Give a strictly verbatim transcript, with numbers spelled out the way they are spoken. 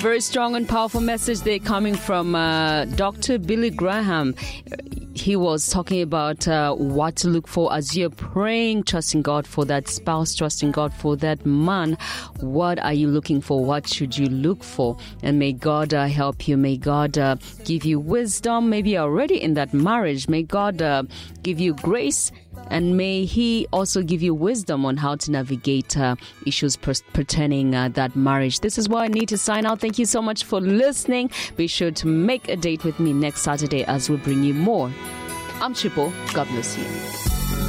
Very strong and powerful message there coming from uh, Doctor Billy Graham. He was talking about uh, what to look for as you're praying, trusting God for that spouse, trusting God for that man. What are you looking for? What should you look for? And may God uh, help you. May God uh, give you wisdom. Maybe you're already in that marriage. May God uh, give you grace. And may He also give you wisdom on how to navigate uh, issues per- pertaining uh, that marriage. This is why I need to sign out. Thank you so much for listening. Be sure to make a date with me next Saturday as we bring you more. I'm Chipo. God bless you.